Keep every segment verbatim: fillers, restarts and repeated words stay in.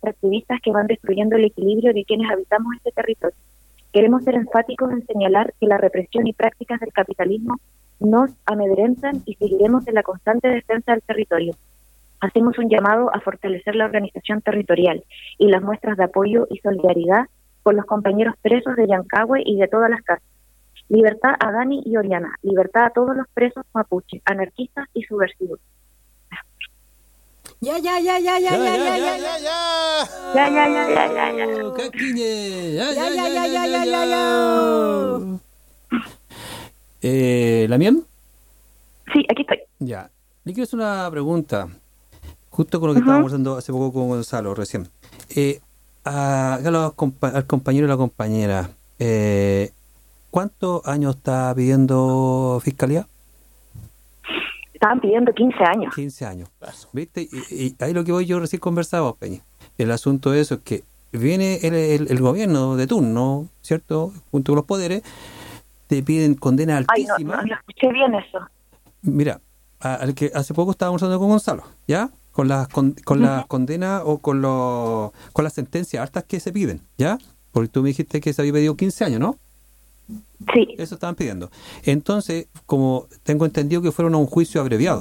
extractivistas que van destruyendo el equilibrio de quienes habitamos este territorio. Queremos ser enfáticos en señalar que la represión y prácticas del capitalismo nos amedrentan y seguiremos en la constante defensa del territorio. Hacemos un llamado a fortalecer la organización territorial y las muestras de apoyo y solidaridad con los compañeros presos de Yancahue y de todas las casas. Libertad a Dani y Oriana, libertad a todos los presos mapuches, anarquistas y subversivos. Ya, ya, ya, ya, ya, ya, ya, ya, ya, ya, ya, ya, ya, ya, ya, Caquiñe, ya, ya, ya, ya, ya, ya, ya, ya. Eh, ¿La miel? Sí, aquí estoy. Ya. Le quiero hacer una pregunta, justo con lo que uh-huh. estábamos hablando hace poco con Gonzalo recién. Eh, a, a los, al compañero y la compañera, eh, ¿cuántos años está pidiendo Fiscalía? Estaban pidiendo quince años. quince años, ¿viste? Y, y ahí lo que voy yo recién conversaba, Peña. El asunto de eso es que viene el, el, el gobierno de turno, ¿cierto? Junto con los poderes, te piden condena altísima. Ay, no, no, no escuché bien eso. Mira, al que hace poco estábamos hablando con Gonzalo, ¿ya? Con las con, con uh-huh. las condenas o con los con las sentencias altas que se piden, ¿ya? Porque tú me dijiste que se había pedido quince años, ¿no? Sí. Eso estaban pidiendo. Entonces, como tengo entendido que fueron a un juicio abreviado.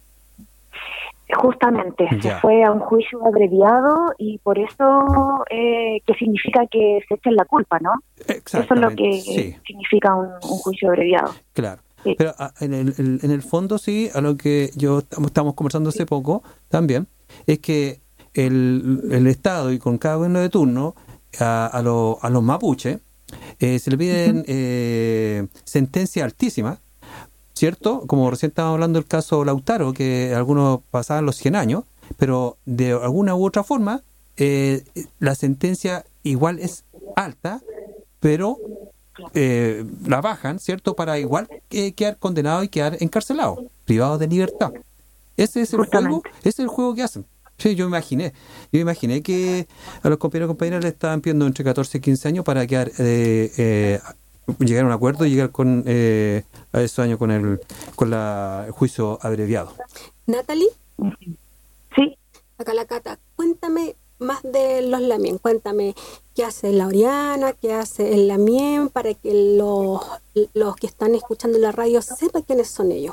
Justamente, ya. Se fue a un juicio abreviado y por eso, eh, que significa que se echen la culpa, ¿no? Eso es lo que sí. significa un, un juicio abreviado. Claro. Sí. Pero a, en, el, el, en el fondo sí, a lo que yo estamos conversando hace poco también, es que el, el Estado y con cada gobierno de turno a, a, lo, a los mapuches eh, se le piden uh-huh. eh, sentencias altísimas, ¿cierto? Como recién estábamos hablando del caso Lautaro, que algunos pasaban los cien años, pero de alguna u otra forma eh, la sentencia igual es alta, pero eh, la bajan, ¿cierto? Para igual eh, quedar condenado y quedar encarcelado, privado de libertad. Ese es el juego, ese es el juego que hacen. Sí, yo imaginé, yo imaginé que a los compañeros y compañeras le estaban pidiendo entre catorce y quince años para quedar eh, eh, llegar a un acuerdo y llegar con eh, a esos años con el con la, el juicio abreviado. Natalie, sí, acá la Cata, cuéntame más de los Lamien, cuéntame qué hace la Oriana, qué hace el Lamien, para que los los que están escuchando la radio sepan quiénes son ellos.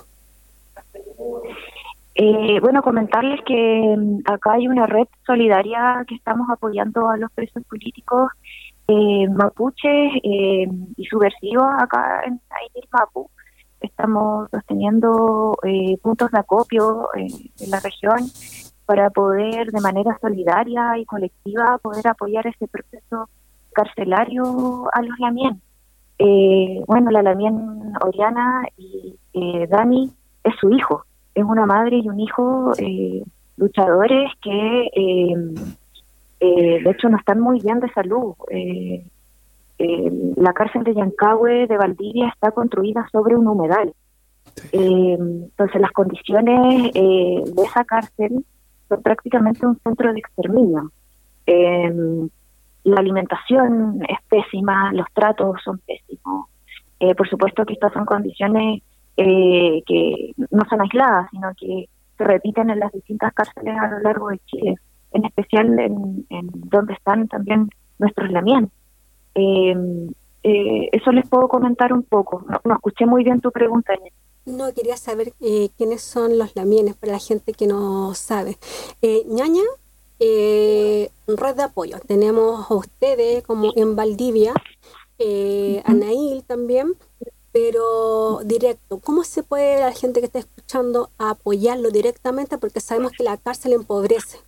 Eh, bueno, comentarles que acá hay una red solidaria que estamos apoyando a los presos políticos eh, mapuches eh, y subversivos acá en Aymir Mapu. Estamos sosteniendo eh, puntos de acopio eh, en la región para poder de manera solidaria y colectiva poder apoyar ese proceso carcelario a los Lamien. Eh, bueno, la Lamien Oriana y eh, Dani es su hijo. Es una madre y un hijo eh, luchadores que eh, eh, de hecho no están muy bien de salud. Eh, eh, la cárcel de Yancahue de Valdivia está construida sobre un humedal. Eh, entonces las condiciones eh, de esa cárcel son prácticamente un centro de exterminio. Eh, la alimentación es pésima, los tratos son pésimos. Eh, por supuesto que estas son condiciones Eh, que no son aisladas, sino que se repiten en las distintas cárceles a lo largo de Chile, en especial en, en donde están también nuestros Lamien. Eh, eh, eso les puedo comentar un poco. No, no escuché muy bien tu pregunta. No, quería saber eh, quiénes son los Lamienes, para la gente que no sabe. Eh, Ñaña, eh, red de apoyo. Tenemos a ustedes como en Valdivia, eh, uh-huh. Anaíl también, pero directo, ¿cómo se puede la gente que está escuchando apoyarlo directamente? Porque sabemos que la cárcel empobrece.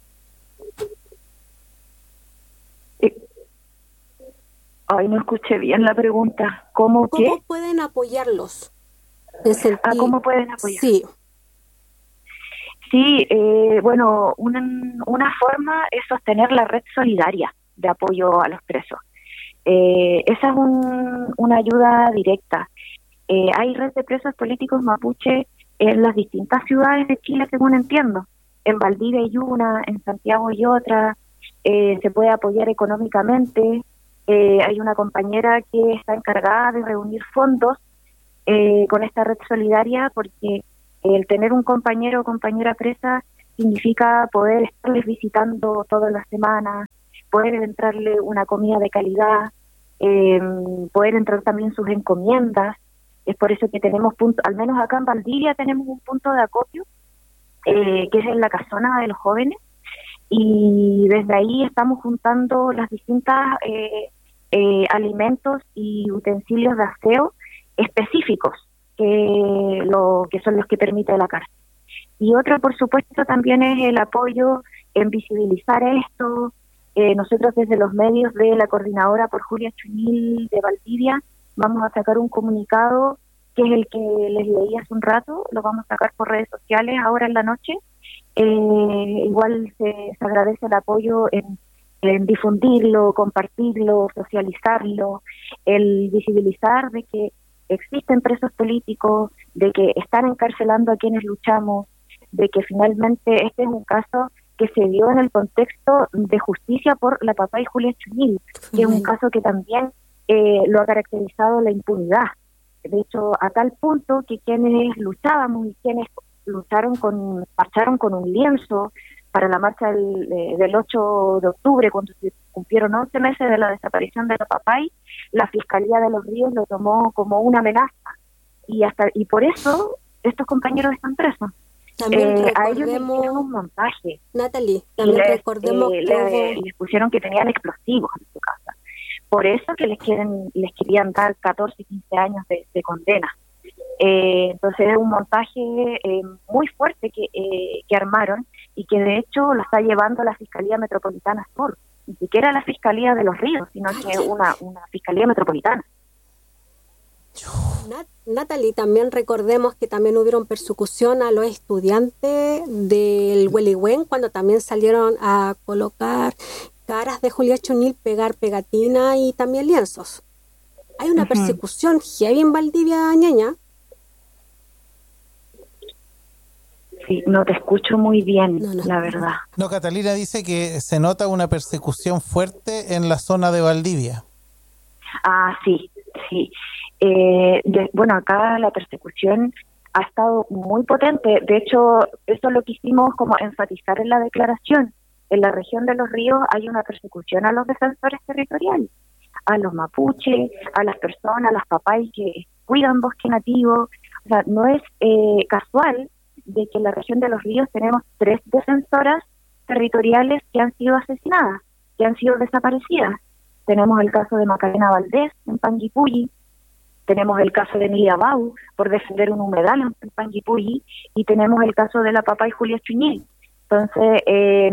Ay, no escuché bien la pregunta. ¿Cómo, ¿Cómo qué? pueden apoyarlos? Sentir... Ah, ¿cómo pueden apoyar? Sí. Sí, eh, bueno, una, una forma es sostener la red solidaria de apoyo a los presos. Eh, esa es un, una ayuda directa. Eh, hay red de presos políticos mapuche en las distintas ciudades de Chile, según entiendo. En Valdivia hay una, en Santiago hay otra. Eh, se puede apoyar económicamente. Eh, hay una compañera que está encargada de reunir fondos eh, con esta red solidaria, porque el tener un compañero o compañera presa significa poder estarles visitando todas las semanas, poder entrarle una comida de calidad, eh, poder entrar también sus encomiendas. Es por eso que tenemos punto, al menos acá en Valdivia tenemos un punto de acopio, eh, que es en la casona de los jóvenes, y desde ahí estamos juntando las distintas eh, eh, alimentos y utensilios de aseo específicos, que, lo, que son los que permite la cárcel. Y otro, por supuesto, también es el apoyo en visibilizar esto. Eh, nosotros desde los medios de la Coordinadora por Julia Chuñil de Valdivia vamos a sacar un comunicado que es el que les leí hace un rato, lo vamos a sacar por redes sociales ahora en la noche. Eh, igual se, se agradece el apoyo en, en difundirlo, compartirlo, socializarlo, el visibilizar de que existen presos políticos, de que están encarcelando a quienes luchamos, de que finalmente este es un caso que se dio en el contexto de justicia por la papá y Julia Chuñil, que es un caso que también eh, lo ha caracterizado la impunidad. De hecho, a tal punto que quienes luchábamos y quienes lucharon con, marcharon con un lienzo para la marcha del, eh, del ocho de octubre, cuando se cumplieron once meses de la desaparición de la Papay, la Fiscalía de los Ríos lo tomó como una amenaza. Y hasta y por eso estos compañeros están presos. También eh, a ellos les recordemos, hicieron un montaje. Natalie, también les, recordemos eh, que le- hubo- les pusieron que tenían explosivos en su casa. Por eso que les quieren les querían dar catorce, quince años de, de condena. Eh, entonces es un montaje eh, muy fuerte que, eh, que armaron y que de hecho lo está llevando la Fiscalía Metropolitana Sur, ni siquiera la Fiscalía de los Ríos, sino que una, una Fiscalía Metropolitana. Nat- Natalie, también recordemos que también hubieron persecución a los estudiantes del Huelihuén cuando también salieron a colocar caras de Julia Chuñil, pegar pegatina y también lienzos. Hay una Ujú. persecución heavy en Valdivia, ñaña. Sí, no te escucho muy bien, No, no. la verdad. No, Catalina dice que se nota una persecución fuerte en la zona de Valdivia. Ah, sí, sí. Eh, de- bueno, acá la persecución ha estado muy potente. De hecho, eso es lo que hicimos como enfatizar en la declaración. En la región de los ríos hay una persecución a los defensores territoriales, a los mapuches, a las personas, a las papás que cuidan bosque nativo. O sea, no es eh, casual de que en la región de los ríos tenemos tres defensoras territoriales que han sido asesinadas, que han sido desaparecidas. Tenemos el caso de Macarena Valdés en Panguipulli, tenemos el caso de Emilia Bau por defender un humedal en Panguipulli, y tenemos el caso de la papá y Julia Chuñil. Entonces, eh,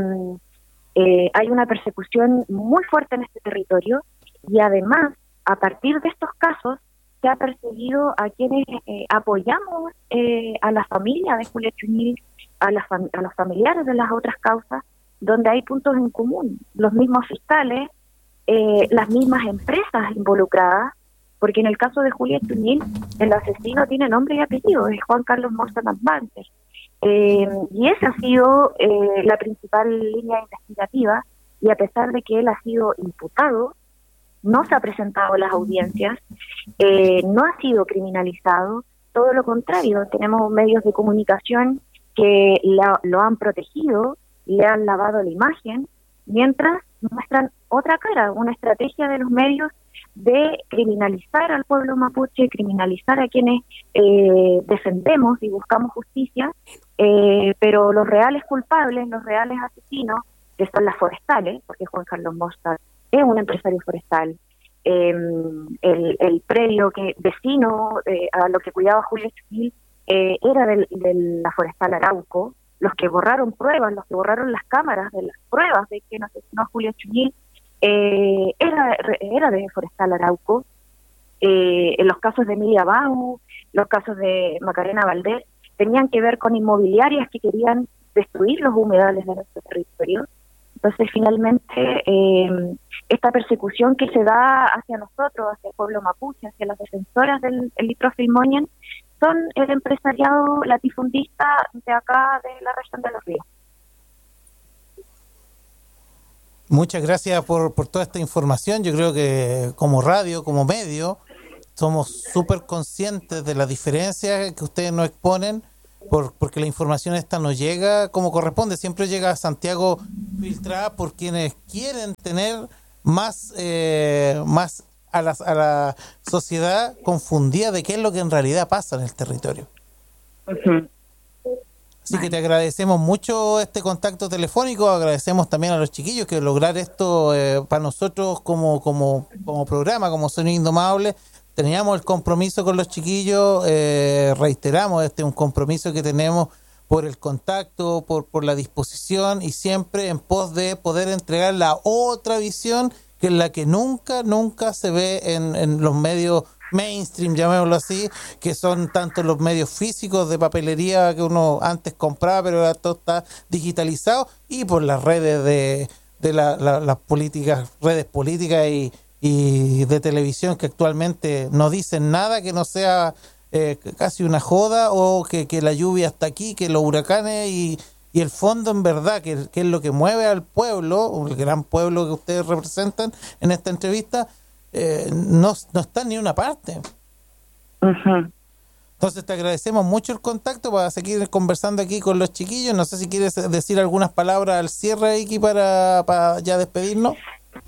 eh, hay una persecución muy fuerte en este territorio, y además, a partir de estos casos, se ha perseguido a quienes eh, apoyamos eh, a la familia de Julia Chuñil, a, las fam- a los familiares de las otras causas, donde hay puntos en común, los mismos fiscales, eh, las mismas empresas involucradas, porque en el caso de Julia Chuñil, el asesino tiene nombre y apellido, es Juan Carlos Morzan Advances. Eh, y esa ha sido eh, la principal línea investigativa, y a pesar de que él ha sido imputado, no se ha presentado a las audiencias, eh, no ha sido criminalizado, todo lo contrario, tenemos medios de comunicación que la- lo han protegido, le han lavado la imagen, mientras muestran otra cara, una estrategia de los medios de criminalizar al pueblo mapuche, criminalizar a quienes eh, defendemos y buscamos justicia, eh, pero los reales culpables, los reales asesinos, que son las forestales, porque Juan Carlos Mostar es un empresario forestal, eh, el, el predio que vecino eh, a lo que cuidaba Julia Chuñil eh, era del- de la forestal Arauco. Los que borraron pruebas, los que borraron las cámaras de las pruebas de que asesinó a Julia Chuñil, eh, era, era de Forestal Arauco. Eh, en los casos de Emilia Bau, los casos de Macarena Valdés, tenían que ver con inmobiliarias que querían destruir los humedales de nuestro territorio. Entonces, finalmente, eh, esta persecución que se da hacia nosotros, hacia el pueblo mapuche, hacia las defensoras del el litrofilmonien, son el empresariado latifundista de acá, de la región de los ríos. Muchas gracias por, por toda esta información. Yo creo que como radio, como medio, somos súper conscientes de las diferencias que ustedes nos exponen por porque la información esta no llega como corresponde, siempre llega a Santiago filtrada por quienes quieren tener más eh, más a la, a la sociedad confundida de qué es lo que en realidad pasa en el territorio. Ujú. Así que te agradecemos mucho este contacto telefónico, agradecemos también a los chiquillos que lograr esto eh, para nosotros como como como programa, como Sonido Indomable. Teníamos el compromiso con los chiquillos, eh, reiteramos, este es un compromiso que tenemos por el contacto, por, por la disposición y siempre en pos de poder entregar la otra visión que es la que nunca, nunca se ve en, en los medios mainstream, llamémoslo así, que son tanto los medios físicos de papelería que uno antes compraba, pero ahora todo está digitalizado, y por las redes de, de la, la, las políticas, redes políticas y y de televisión que actualmente no dicen nada que no sea eh, casi una joda, o que, que la lluvia está aquí, que los huracanes y, y el fondo en verdad, que, que es lo que mueve al pueblo, el gran pueblo que ustedes representan en esta entrevista, eh, no, no está en ni una parte. Ujú. Entonces te agradecemos mucho el contacto para seguir conversando aquí con los chiquillos. No sé si quieres decir algunas palabras al cierre, Iki, para, para ya despedirnos.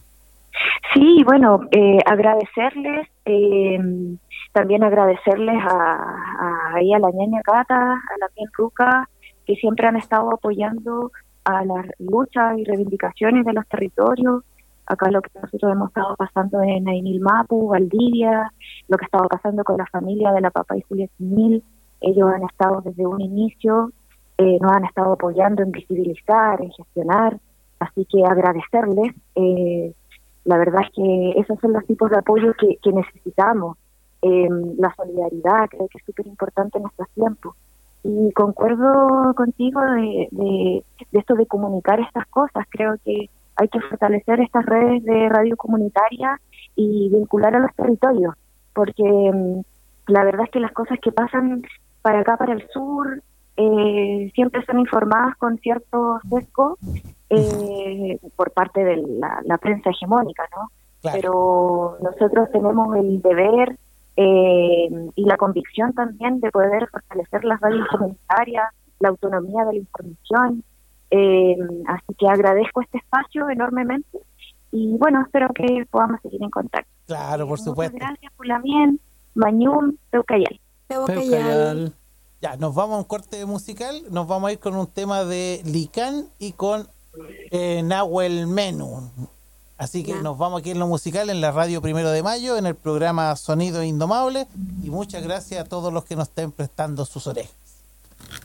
Sí, bueno, eh, agradecerles, eh, también agradecerles a, a, ahí a la ñaña Cata, a la Bien Ruca, que siempre han estado apoyando a las luchas y reivindicaciones de los territorios. Acá lo que nosotros hemos estado pasando en Ainilmapu, Valdivia, lo que estaba pasando con la familia de la Papa y Julia Simil, ellos han estado desde un inicio, eh, nos han estado apoyando en visibilizar, en gestionar, así que agradecerles. Eh, La verdad es que esos son los tipos de apoyo que, que necesitamos. Eh, la solidaridad creo que es súper importante en estos tiempos. Y concuerdo contigo de, de, de esto de comunicar estas cosas. Creo que hay que fortalecer estas redes de radio comunitaria y vincular a los territorios, porque um, la verdad es que las cosas que pasan para acá, para el sur, eh, siempre son informadas con cierto sesgo, Eh, por parte de la, la prensa hegemónica, ¿no? Claro. Pero nosotros tenemos el deber eh, y la convicción también de poder fortalecer las radios comunitarias, la autonomía de la información, eh, así que agradezco este espacio enormemente y bueno, espero que podamos seguir en contacto. Claro, por Muchas supuesto. Gracias, Pulamien, Mañum, Peucayal. Peucayal. Ya, nos vamos a un corte musical, nos vamos a ir con un tema de Licán y con Eh, Nahuel Menú. Así que yeah. nos vamos aquí en lo musical, en la radio Primero de Mayo, en el programa Sonido Indomable, y muchas gracias a todos los que nos estén prestando sus orejas.